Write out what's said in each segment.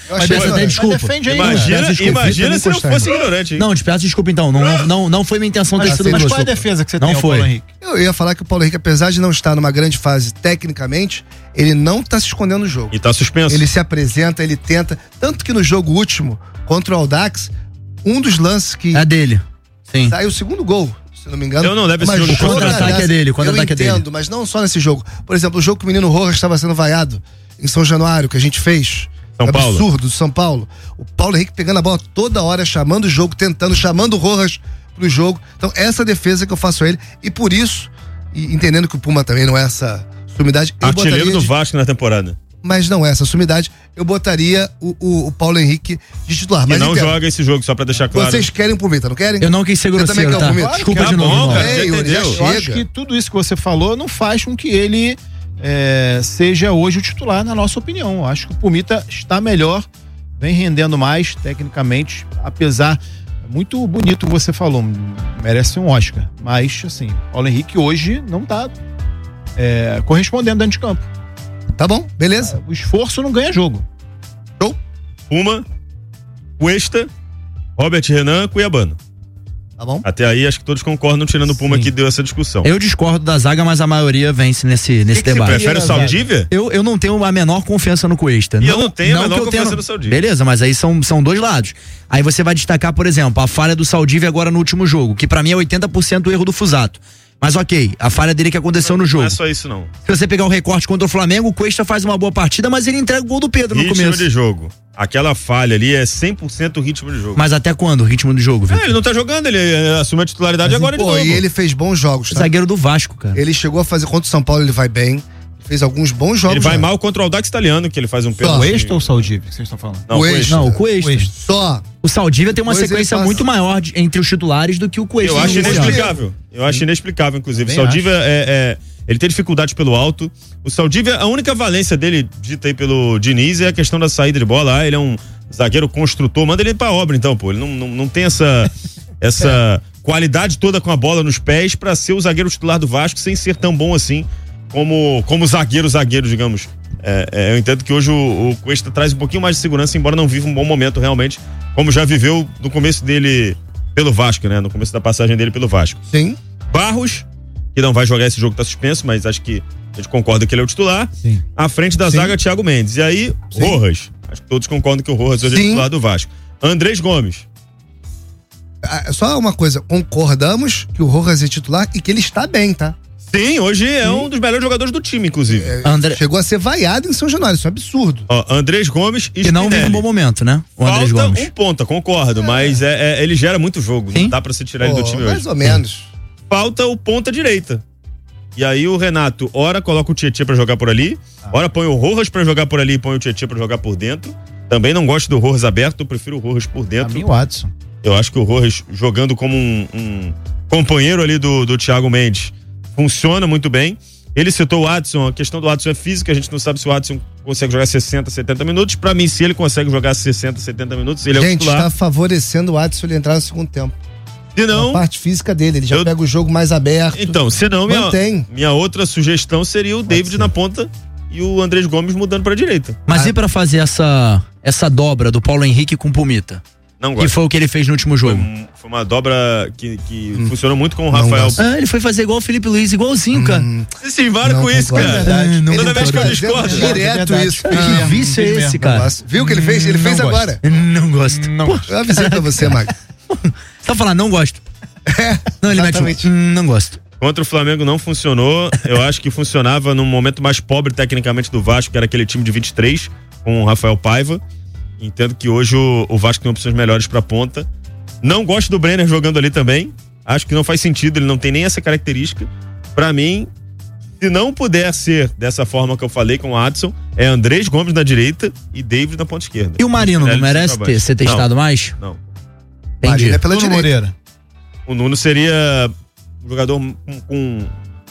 Mas peço até desculpa. Imagina se não fosse ignorante. Hein? Não, te peço desculpa então. Não foi minha intenção ter sido grosso. Mas qual é a defesa que você tem ao Paulo Henrique? Eu ia falar que o Paulo Henrique, apesar de não estar numa grande fase tecnicamente, ele não tá se escondendo no jogo. E tá suspenso. Ele se apresenta, ele tenta. Tanto que no jogo último, contra o Audax, um dos lances que... É dele. Sim. Saiu o segundo gol, se não me engano. Eu não levo esse jogo. O contra-ataque é dele. Eu entendo, mas não só nesse jogo. Por exemplo, o jogo que o menino Rojas estava sendo vaiado em São Januário, que a gente fez. São Paulo. Absurdo, do São Paulo. O Paulo Henrique pegando a bola toda hora, chamando o jogo, chamando o Rojas pro jogo. Então, essa defesa que eu faço a ele. E por isso, e entendendo que o Puma também não é essa sumidade. Artilheiro do Vasco na temporada. Mas não é essa sumidade, eu botaria o Paulo Henrique de titular. Mas não joga esse jogo, só pra deixar claro. Vocês querem o Pumita, não querem? Eu não quis ser grosseiro, tá? Claro, desculpa de novo. Eu acho que tudo isso que você falou não faz com que ele seja hoje o titular, na nossa opinião. Eu acho que o Pumita está melhor, vem rendendo mais tecnicamente, apesar, muito bonito você falou, merece um Oscar, mas assim, Paulo Henrique hoje não tá correspondendo dentro de campo. Tá bom, beleza. O esforço não ganha jogo. Show. Puma, Cuesta, Robert Renan, Cuiabano. Tá bom. Até aí acho que todos concordam, tirando o Puma que deu essa discussão. Eu discordo da zaga, mas a maioria vence nesse debate. Você prefere o Saldívia? Eu não tenho a menor confiança no Cuesta. E eu não tenho a menor confiança no Saldívia. Beleza, mas aí são dois lados. Aí você vai destacar, por exemplo, a falha do Saldívia agora no último jogo, que pra mim é 80% o erro do Fusato. Mas ok, a falha dele que aconteceu no jogo. Não é só isso, não. Se você pegar o recorte contra o Flamengo, o Cuesta faz uma boa partida, mas ele entrega o gol do Pedro no começo. Ritmo de jogo. Aquela falha ali é 100% ritmo de jogo. Mas até quando o ritmo de jogo, Vitor? Ele não tá jogando, ele assumiu a titularidade agora de novo. E ele fez bons jogos, tá? Zagueiro do Vasco, cara. Ele chegou a fazer contra o São Paulo, ele vai bem. Fez alguns bons jogos. Ele vai mal contra o Audax Italiano, que ele faz um pênalti. O Cuesta ou o Saldívia que vocês estão falando? Não, o Cuesta. Só. O Saldívia tem uma sequência muito maior entre os titulares do que o Cuesta. Eu acho inexplicável. Eu acho inexplicável, inclusive. O Saldívia ele tem dificuldade pelo alto. O Saldívia, a única valência dele, dita aí pelo Diniz, é a questão da saída de bola. Ele é um zagueiro construtor. Manda ele pra obra, então, pô. Ele não tem essa qualidade toda com a bola nos pés pra ser o zagueiro titular do Vasco, sem ser tão bom assim como zagueiro, digamos. Eu entendo que hoje o Cuesta traz um pouquinho mais de segurança, embora não viva um bom momento realmente, como já viveu no começo dele pelo Vasco, né? No começo da passagem dele pelo Vasco. Sim. Barros, que não vai jogar esse jogo, tá suspenso, mas acho que a gente concorda que ele é o titular. Sim. À frente da zaga, Thiago Mendes. E aí, Rojas. Acho que todos concordam que o Rojas hoje é o titular do Vasco. Andrés Gomes. Só uma coisa, concordamos que o Rojas é titular e que ele está bem, tá? Sim, hoje é um dos melhores jogadores do time, inclusive. Chegou a ser vaiado em São Januário, isso é um absurdo. Andrés Gomes e que não vive um bom momento, né? O Andrés Gomes. Um ponta, concordo, mas ele gera muito jogo. Sim? Não dá pra se tirar ele do time hoje. Mais ou menos. Falta o ponta direita. E aí o Renato, ora coloca o Tietê pra jogar por ali, ora põe o Rojas pra jogar por ali e põe o Tietê pra jogar por dentro. Também não gosto do Rojas aberto, eu prefiro o Rojas por dentro. Pra mim, o Adson. Eu acho que o Rojas jogando como um companheiro ali do Thiago Mendes funciona muito bem. Ele citou o Adson, a questão do Adson é física, a gente não sabe se o Adson consegue jogar 60, 70 minutos. Pra mim, se ele consegue jogar 60, 70 minutos, ele é o titular. Gente, está favorecendo o Adson ele entrar no segundo tempo. Se não, a parte física dele, ele já pega o jogo mais aberto. Então, se não, minha outra sugestão seria o David na ponta e o Andrés Gomes mudando pra direita. Mas e pra fazer essa dobra do Paulo Henrique com o Pumita? Não gosto. Que foi o que ele fez no último jogo. Foi uma dobra que funcionou muito com o Rafael. Ele foi fazer igual o Felipe Luiz, igualzinho, cara. Você se invara com isso, cara. Toda vez que eu discordo. Direto isso. Que vício é esse, cara? Viu o que ele fez? Ele fez agora. Não gosto. Eu avisei pra você, Mag. Você tá falando, não gosto. Não, ele mete não gosto. Contra o Flamengo não funcionou. Eu acho que funcionava num momento mais pobre tecnicamente do Vasco, que era aquele time de 23, com o Rafael Paiva. Entendo que hoje o Vasco tem opções melhores pra ponta. Não gosto do Brenner jogando ali também. Acho que não faz sentido, ele não tem nem essa característica. Pra mim, se não puder ser dessa forma que eu falei com o Adson, é Andrés Gomes na direita e David na ponta esquerda. E o Marino não merece ser testado mais? Não. Entendi. É pela direita. Moreira. O Nuno seria um jogador com... Como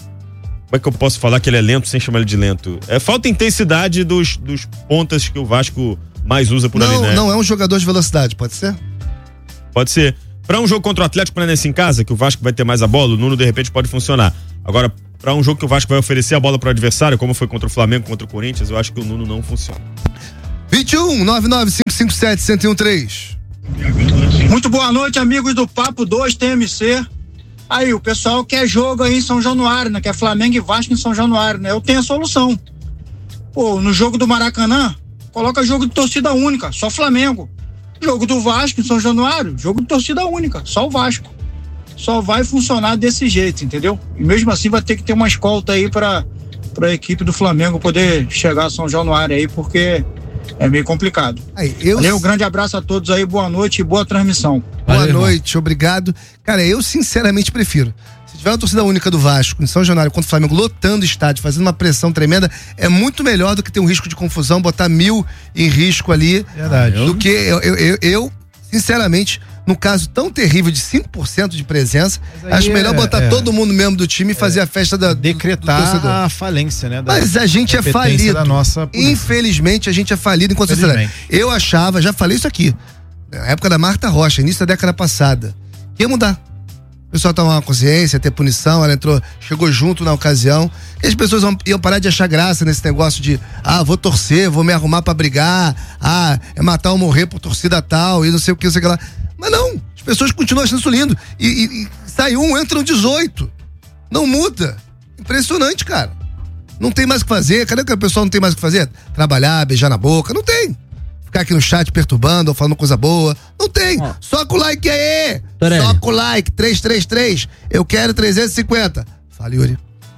é que eu posso falar que ele é lento sem chamar ele de lento? Falta intensidade dos pontas que o Vasco mais usa por ali, né? Não é um jogador de velocidade, pode ser? Pode ser. Pra um jogo contra o Atlético Paranaense em casa, que o Vasco vai ter mais a bola, o Nuno de repente pode funcionar. Agora, pra um jogo que o Vasco vai oferecer a bola pro adversário, como foi contra o Flamengo, contra o Corinthians, eu acho que o Nuno não funciona. 21 995 3557-1013. Muito boa noite, amigos do Papo 2 TMC. Aí, o pessoal quer jogo aí em São Januário, né? Quer Flamengo e Vasco em São Januário, né? Eu tenho a solução. Pô, no jogo do Maracanã, coloca jogo de torcida única, só Flamengo. Jogo do Vasco em São Januário, jogo de torcida única, só o Vasco. Só vai funcionar desse jeito, entendeu? E mesmo assim vai ter que ter uma escolta aí pra equipe do Flamengo poder chegar a São Januário aí, porque é meio complicado. Valeu, um grande abraço a todos aí, boa noite e boa transmissão. Boa noite, obrigado. Cara, eu sinceramente prefiro. Se tiver uma torcida única do Vasco em São Januário contra o Flamengo lotando o estádio, fazendo uma pressão tremenda, é muito melhor do que ter um risco de confusão, botar 1000 em risco ali. Verdade. Do que eu sinceramente, num caso tão terrível de 5% de presença, acho melhor botar todo mundo mesmo do time e fazer a festa decretar a falência, né? Mas a gente é falido. Infelizmente, a gente é falido enquanto sociedade. Eu achava, já falei isso aqui, na época da Marta Rocha, início da década passada, ia mudar. O pessoal tomar uma consciência, ter punição, ela chegou junto na ocasião, e as pessoas iam parar de achar graça nesse negócio de, vou torcer, vou me arrumar pra brigar, é matar ou morrer por torcida tal, e não sei o que, não sei o que lá. Mas não, as pessoas continuam achando isso lindo. E sai entram 18. Não muda. Impressionante, cara. Não tem mais o que fazer. Cadê que o pessoal não tem mais o que fazer? Trabalhar, beijar na boca. Não tem. Ficar aqui no chat perturbando ou falando coisa boa. Não tem. Soca o like aí. Soca o like. 333. Eu quero 350. Fala, Yuri.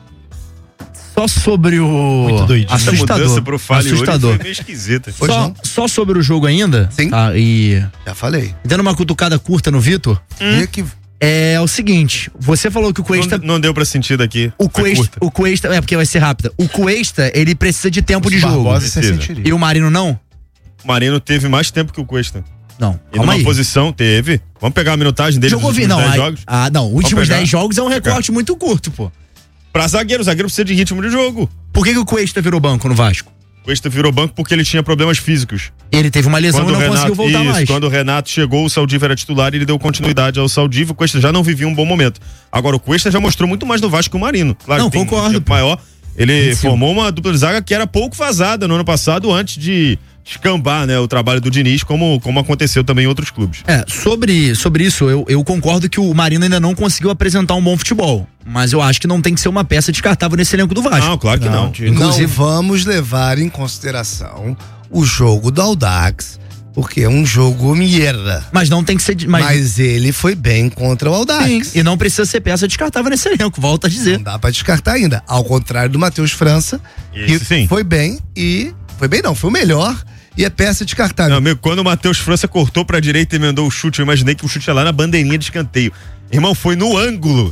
Só sobre o... Muito doidinho. Assustador. Pro Fale Assustador. Yuri foi meio esquisita. Só sobre o jogo ainda. Sim. Já falei. Dando uma cutucada curta no Vitor. É o seguinte, você falou que o Cuesta... Não deu pra sentir daqui. O Cuesta, porque vai ser rápida. O Cuesta, ele precisa de tempo de jogo. E o Marino não? O Marino teve mais tempo que o Cuesta. Não, e numa posição, teve. Vamos pegar a minutagem dele. Jogou nos 10 jogos? Não, últimos 10 jogos é um recorte muito curto, pô. Pra zagueiro, o zagueiro precisa de ritmo de jogo. Por que o Cuesta virou banco no Vasco? O Cuesta virou banco porque ele tinha problemas físicos. Ele teve uma lesão e não conseguiu voltar mais. Quando o Renato chegou, o Saldívia era titular e ele deu continuidade ao Saldívia. O Cuesta já não vivia um bom momento. Agora, o Cuesta já mostrou muito mais no Vasco que o Marino. Claro, não, concordo. Maior. Ele formou uma dupla de zaga que era pouco vazada no ano passado, antes de escambar, né, o trabalho do Diniz, como aconteceu também em outros clubes. Sobre isso, eu concordo que o Marino ainda não conseguiu apresentar um bom futebol, mas eu acho que não tem que ser uma peça descartável nesse elenco do Vasco. Não, claro que não. Inclusive, vamos levar em consideração o jogo do Audax, porque é um jogo merda. Mas não tem que ser... Mas ele foi bem contra o Audax. Sim, e não precisa ser peça descartável nesse elenco, volta a dizer. Não dá pra descartar ainda, ao contrário do Matheus França, que foi bem e... Foi bem não, foi o melhor e é peça descartável. Não, amigo, quando o Matheus França cortou pra direita e emendou o chute, eu imaginei que o chute ia lá na bandeirinha de escanteio. Irmão, foi no ângulo.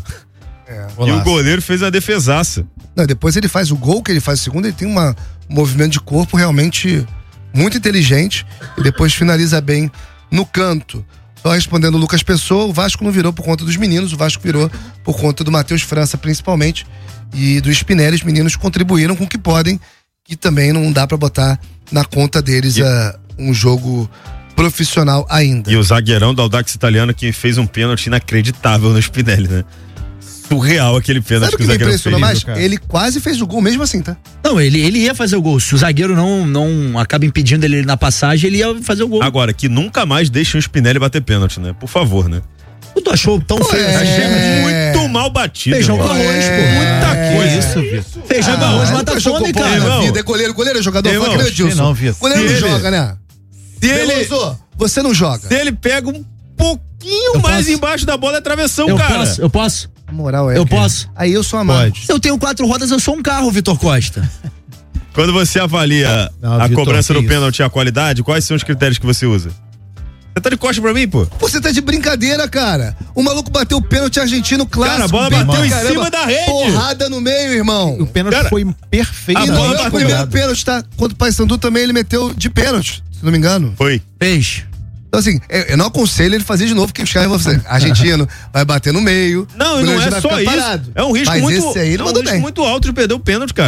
E o goleiro fez a defesaça. Não, depois ele faz o gol, que ele faz o segundo, ele tem um movimento de corpo realmente muito inteligente e depois finaliza bem no canto. Só respondendo o Lucas Pessoa, o Vasco não virou por conta dos meninos, o Vasco virou por conta do Matheus França principalmente e do Spinelli. Os meninos contribuíram com o que podem, que também não dá pra botar na conta deles um jogo profissional ainda. E o zagueirão do Audax italiano que fez um pênalti inacreditável no Spinelli, né? Surreal aquele pênalti. Sabe que o zagueiro impressionou mais? Ele quase fez o gol mesmo assim, tá? Não, ele ia fazer o gol. Se o zagueiro não acaba impedindo ele na passagem, ele ia fazer o gol. Agora, que nunca mais deixem o Spinelli bater pênalti, né? Por favor, né? Tu achou tão feio? Achei muito mal batido. Feijão com arroz, pô. Muita coisa. Isso, feijão com arroz mata a fome, cara. Vida, é goleiro é jogador. Goleiro não joga, né? Se ele... Você não joga. Se ele pega um pouquinho mais embaixo da bola, é travessão, cara. Eu posso? A moral eu posso? Aí eu sou amado. Eu tenho 4 rodas, eu sou um carro, Vitor Costa. Quando você avalia a cobrança do pênalti e a qualidade, quais são os critérios que você usa? Você tá de costa pra mim, pô? Você tá de brincadeira, cara. O maluco bateu o pênalti argentino clássico. Cara, a bola bateu em cima da rede. Porrada no meio, irmão. O pênalti foi perfeito. E não é o primeiro pênalti, tá? Contra o Paysandu também ele meteu de pênalti, se não me engano. Fez. Então assim, eu não aconselho ele fazer de novo, porque os caras vão fazer. Argentino vai bater no meio. Não, e não é só isso. É um risco muito alto de perder o pênalti, cara.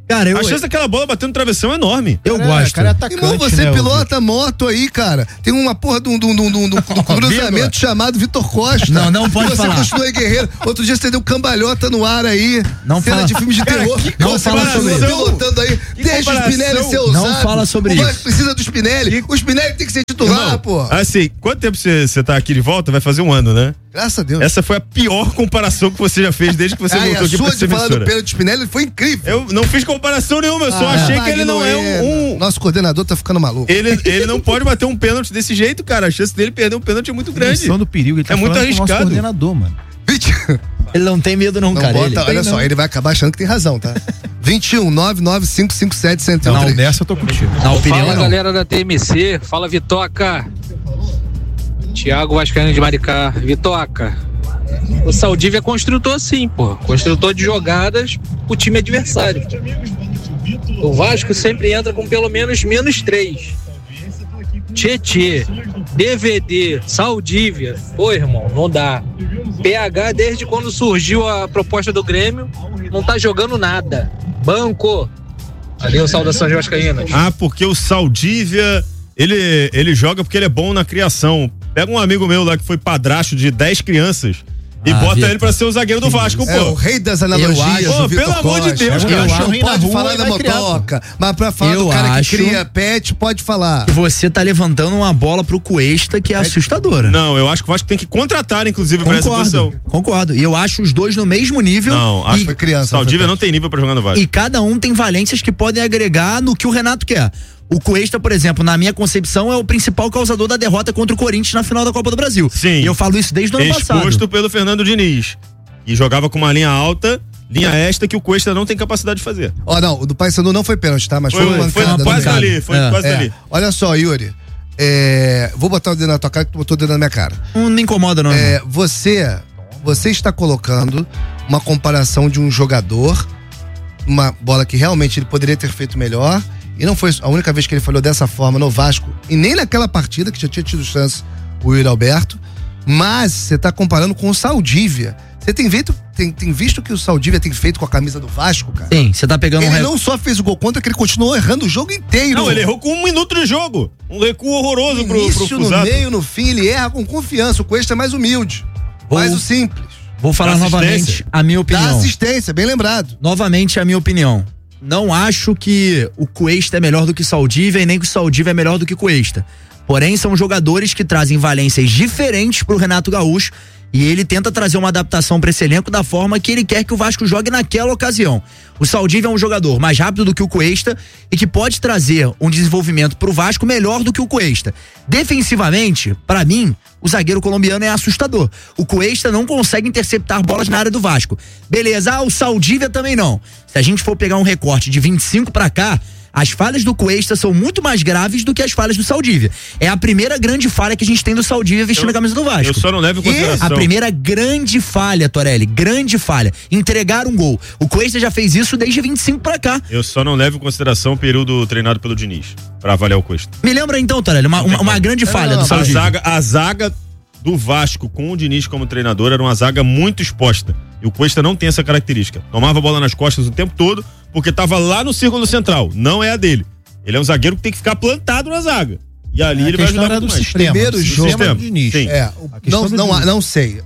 Cara, a chance daquela bola batendo no travessão é enorme. Eu gosto. Cara, é atacante, Irmão, você né, pilota moto aí, cara. Tem uma porra de um cruzamento chamado Vitor Costa. Não pode você falar. Você continua aí, guerreiro. Outro dia você deu cambalhota no ar aí. Não cena fala. de filmes de terror. Não fala sobre isso. Pilotando aí. Deixa o Spinelli ser usado. Não fala sobre isso. O isso. Vasco precisa do Spinelli. O Spinelli tem que ser titular, pô. Assim, quanto tempo você tá aqui de volta? Vai fazer um ano, né? Graças a Deus. Essa foi a pior comparação que você já fez desde que você voltou aqui pra essa de falar do emissora. pênalti Spinelli foi incrível. Eu não fiz comparação nenhuma, eu só achei que ele não é um... Nosso coordenador tá ficando maluco. Ele não pode bater um pênalti desse jeito, cara. A chance dele perder um pênalti é muito grande. Do perigo, ele tá é muito falando com o nosso arriscado. coordenador, mano. Ele não tem medo não, cara. Bota, olha só, ele vai acabar achando que tem razão, tá? 21 99557 103. Não, nessa eu tô contigo. Na opinião, Fala, não. galera da TMC. Fala, Vitoca. Thiago Vascaíno de Maricá. Vitoca. O Saldívia é construtor sim, pô. Construtor de jogadas pro time adversário. O Vasco sempre entra com pelo menos -3. Tietê, DVD, Saldívia. Pô, irmão, não dá. PH, desde quando surgiu a proposta do Grêmio, não tá jogando nada. Banco. Valeu, saudações vascaínas. Ah, porque o Saldívia, ele joga porque ele é bom na criação. Pega um amigo meu lá que foi padrasto de 10 crianças e bota Vitor. ele pra ser o zagueiro do Vasco, pô. É o rei das analogias. Pô, do Vitor pelo amor de Costa. Deus, cara. Eu acho que na pode rua falar e da vai criar, motoca, mas pra falar do cara que cria pet, pode falar. Você tá levantando uma bola pro Cuesta que é assustadora. Não, eu acho que o Vasco tem que contratar, inclusive, pra essa posição. Concordo. E eu acho os dois no mesmo nível. Não, acho e, que criança. Saldívia não tem nível pra jogar no Vasco. E cada um tem valências que podem agregar no que o Renato quer. O Cuesta, por exemplo, na minha concepção, é o principal causador da derrota contra o Corinthians na final da Copa do Brasil. Sim. E eu falo isso desde o ano passado. Exposto pelo Fernando Diniz. E jogava com uma linha alta, linha esta que o Cuesta não tem capacidade de fazer. Ó, não, o do Paysandu não foi pênalti, tá? Mas foi uma mancada. Quase ali, foi quase ali. Olha só, Yuri. Vou botar o dedo na tua cara que tu botou o dedo na minha cara. Não me incomoda, não. Você está colocando uma comparação de um jogador, uma bola que realmente ele poderia ter feito melhor, e não foi a única vez que ele falhou dessa forma no Vasco, e nem naquela partida que já tinha tido chance o Yuri Alberto, mas você está comparando com o Saldívia. Você tem visto que o Saldívia tem feito com a camisa do Vasco, cara? Sim, você tá pegando Ele não só fez o gol contra, que ele continuou errando o jogo inteiro. Não, ele errou com 1 minuto de jogo. Um recuo horroroso no pro início, no Fusato. meio, no fim, ele erra com confiança. O Cuesta é mais humilde. Mais o simples. Vou falar novamente a minha opinião. Dá assistência, bem lembrado. Novamente a minha opinião. Não acho que o Cuesta é melhor do que o Saldívia e nem que o Saldívia é melhor do que o Cuesta. Porém, são jogadores que trazem valências diferentes pro Renato Gaúcho e ele tenta trazer uma adaptação para esse elenco da forma que ele quer que o Vasco jogue naquela ocasião. O Saldívia é um jogador mais rápido do que o Cuesta e que pode trazer um desenvolvimento pro Vasco melhor do que o Cuesta. Defensivamente, para mim, o zagueiro colombiano é assustador. O Cuesta não consegue interceptar bolas na área do Vasco. Beleza, o Saldívia também não. Se a gente for pegar um recorte de 25 para cá, as falhas do Cuesta são muito mais graves do que as falhas do Saldívia. É a primeira grande falha que a gente tem do Saldívia vestindo a camisa do Vasco. Eu só não levo em consideração. A primeira grande falha, Torelli, grande falha. Entregar um gol. O Cuesta já fez isso desde 25 pra cá. Eu só não levo em consideração o período treinado pelo Diniz, pra avaliar o Cuesta. Me lembra então, Torelli, uma grande falha do Saldívia. A zaga do Vasco com o Diniz como treinador era uma zaga muito exposta. E o Cuesta não tem essa característica. Tomava a bola nas costas o tempo todo, porque tava lá no círculo central. Não é a dele. Ele é um zagueiro que tem que ficar plantado na zaga. E ali ele vai ajudar muito mais. Primeiro jogo do Diniz. Sim. Não sei.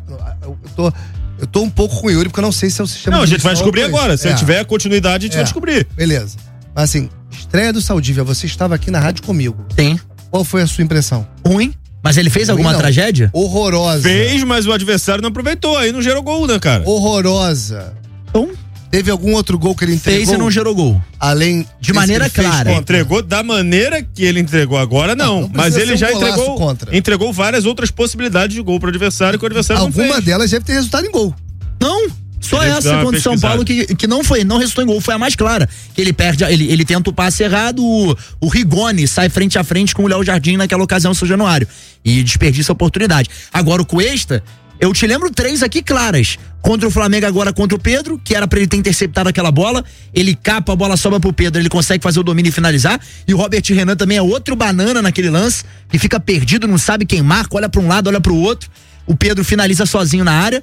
Eu tô um pouco com o Yuri, porque eu não sei se é o sistema. Não, a gente vai descobrir agora. Se tiver continuidade, a gente vai descobrir. Beleza. Mas assim, estreia do Saldívia, você estava aqui na rádio comigo. Tem. Qual foi a sua impressão? Ruim. Mas ele fez alguma tragédia? Horrorosa. Fez, mas o adversário não aproveitou. Aí não gerou gol, né, cara? Horrorosa. Então, teve algum outro gol que ele entregou? fez e não gerou gol. Além de maneira clara. Entregou da maneira que ele entregou agora, não mas ele já entregou várias outras possibilidades de gol pro adversário que o adversário não fez. Alguma delas deve ter resultado em gol. Não. Só essa contra o São Paulo que não resultou em gol, foi a mais clara. Que ele perde, ele tenta o passe errado, o Rigoni sai frente a frente com o Léo Jardim naquela ocasião, São Januário. E desperdiça a oportunidade. Agora o Cuesta, eu te lembro 3 aqui claras. Contra o Flamengo agora contra o Pedro, que era pra ele ter interceptado aquela bola. Ele capa, a bola sobra pro Pedro, ele consegue fazer o domínio e finalizar. E o Robert Renan também é outro banana naquele lance, que fica perdido, não sabe quem marca, olha pra um lado, olha pro outro. O Pedro finaliza sozinho na área.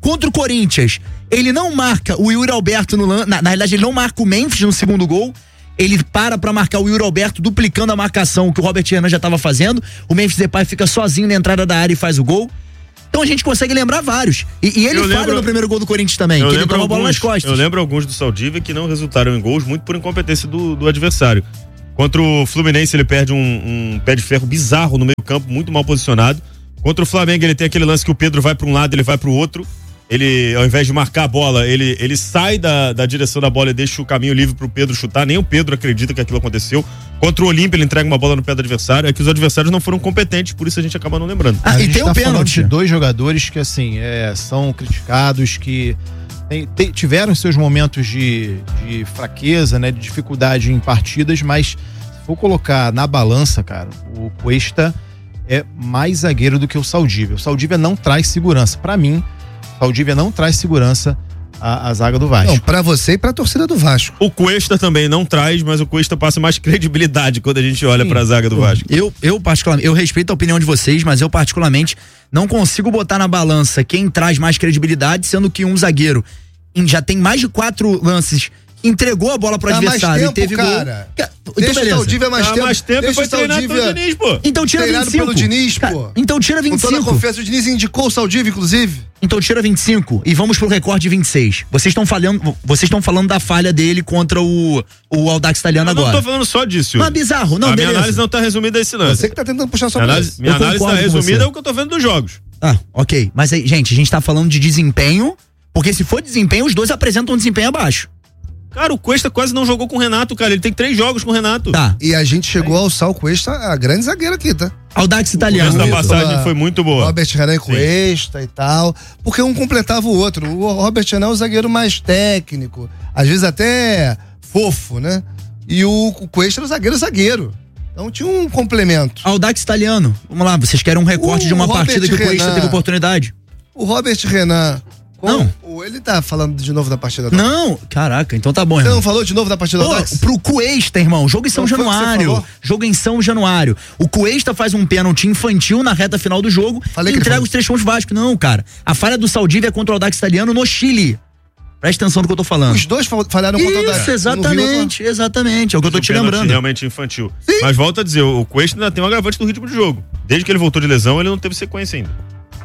Contra o Corinthians, ele não marca o Yuri Alberto na realidade, ele não marca o Memphis no segundo gol. Ele para marcar o Yuri Alberto, duplicando a marcação que o Robert Renan já estava fazendo. O Memphis Depay fica sozinho na entrada da área e faz o gol. Então a gente consegue lembrar vários. E ele falha no primeiro gol do Corinthians também, que ele toma a bola nas costas. Eu lembro alguns do Saldívia que não resultaram em gols, muito por incompetência do adversário. Contra o Fluminense, ele perde um pé de ferro bizarro no meio campo, muito mal posicionado. Contra o Flamengo, ele tem aquele lance que o Pedro vai para um lado, ele vai para o outro. Ele, ao invés de marcar a bola, ele sai da direção da bola e deixa o caminho livre pro Pedro chutar. Nem o Pedro acredita que aquilo aconteceu. Contra o Olímpia, ele entrega uma bola no pé do adversário. É que os adversários não foram competentes, por isso a gente acaba não lembrando. E tem o pênalti. De 2 jogadores que, assim, são criticados, que tiveram seus momentos de fraqueza, né, de dificuldade em partidas, mas se for colocar na balança, cara, o Cuesta é mais zagueiro do que o Saldívia. O Saldívia não traz segurança. Pra mim, Saldívia não traz segurança à zaga do Vasco. Não, pra você e pra torcida do Vasco. O Cuesta também não traz, mas o Cuesta passa mais credibilidade quando a gente olha pra zaga do Vasco. Eu particularmente, eu respeito a opinião de vocês, mas eu particularmente não consigo botar na balança quem traz mais credibilidade, sendo que um zagueiro já tem mais de 4 lances, entregou a bola pro adversário e teve cara. Gol. Deixa o Saldívia mais tempo. E foi treinado pelo Diniz, pô. Então tira 25. Pelo Diniz, pô. Então tira 25. Com toda a confiança, o Diniz indicou o Saldívia, inclusive. Então tira 25 e vamos pro recorde de 26. Vocês estão falando da falha dele contra o Audax Italiano agora. Eu não tô falando só disso. Não é bizarro, não, beleza. Minha análise não tá resumida a esse lance. Você que tá tentando puxar só pra isso. Minha análise tá resumida é o que eu tô vendo dos jogos. Ok. Mas aí, gente, a gente tá falando de desempenho, porque se for desempenho, os dois apresentam um desempenho abaixo. Cara, o Cuesta quase não jogou com o Renato, cara. Ele tem 3 jogos com o Renato. Tá. E a gente chegou a alçar o Cuesta, a grande zagueira aqui, tá? Audax Italiano. Essa passagem foi muito boa. Robert Renan e Cuesta e tal. Porque um completava o outro. O Robert Renan é o zagueiro mais técnico. Às vezes até fofo, né? E o Cuesta era o zagueiro. Então tinha um complemento. Audax Italiano. Vamos lá, vocês querem um recorte de uma partida que o Cuesta teve oportunidade? O Robert Renan... Não. Ele tá falando de novo da partida do Não, caraca, então tá bom, irmão. Você não falou de novo da partida do Audax? Pro Cuesta, irmão, jogo em São Januário. Jogo em São Januário. O Cuesta faz um pênalti infantil na reta final do jogo e entrega os 3 pontos Vasco. Não, cara. A falha do Saldívia é contra o Audax Italiano no Chile. Presta atenção no que eu tô falando. Os dois falharam contra o Audax. Isso, exatamente. É o que eu tô te lembrando. Realmente infantil. Sim. Mas volta a dizer, o Cuesta ainda tem um agravante do ritmo de jogo. Desde que ele voltou de lesão, ele não teve sequência ainda.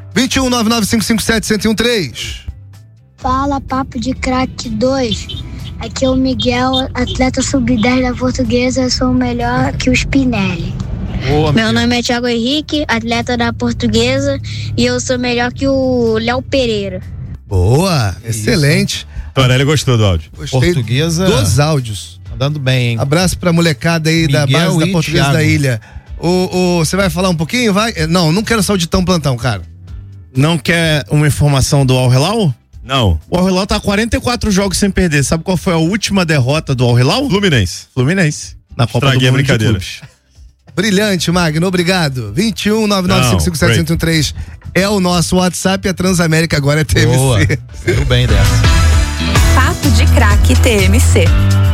21-99557-1013. Fala, Papo de Craque 2. Aqui é o Miguel, atleta sub-10 da Portuguesa. Eu sou melhor que o Spinelli. Boa, meu nome é Thiago Henrique, atleta da Portuguesa. E eu sou melhor que o Léo Pereira. Boa, excelente. Torelli gostou do áudio. Gostei Portuguesa dos áudios. Andando bem, hein? Abraço pra molecada aí Miguel da base da Portuguesa Thiago. Da Ilha. Você vai falar um pouquinho? Vai? Não quero sauditão plantão, cara. Não quer uma informação do Al Hilal? Não. O Al Hilal tá 44 jogos sem perder. Sabe qual foi a última derrota do Al Hilal? Fluminense. Na Copa Estraguei do Mundo a brincadeira. Brilhante, Magno, obrigado. 21-99557-1013 é o nosso WhatsApp, a Transamérica agora é TMC. Boa. Tudo bem dessa. Papo de Craque TMC.